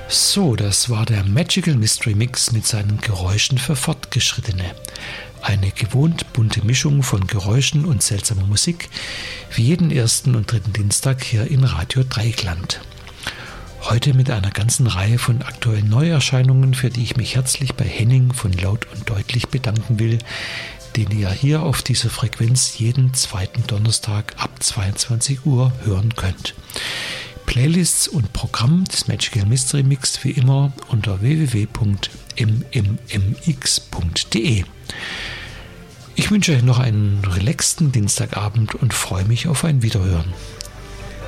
So, das war der Magical Mystery Mix mit seinen Geräuschen für Fortgeschrittene. Eine gewohnt bunte Mischung von Geräuschen und seltsamer Musik, wie jeden ersten und dritten Dienstag hier in Radio Dreieckland. Heute mit einer ganzen Reihe von aktuellen Neuerscheinungen, für die ich mich herzlich bei Henning von Laut und Deutlich bedanken will, den ihr hier auf dieser Frequenz jeden zweiten Donnerstag ab 22 Uhr hören könnt. Playlists und Programm des Magical Mystery Mix wie immer unter www.mmmx.de. Ich wünsche euch noch einen relaxten Dienstagabend und freue mich auf ein Wiederhören.